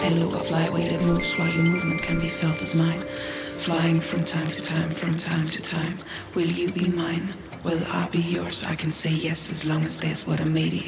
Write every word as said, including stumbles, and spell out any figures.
halo of lightweight, it moves while your movement can be felt as mine. Flying from time to time, from time to time. Will you be mine? Will I be yours? I can say yes as long as there's what I made it.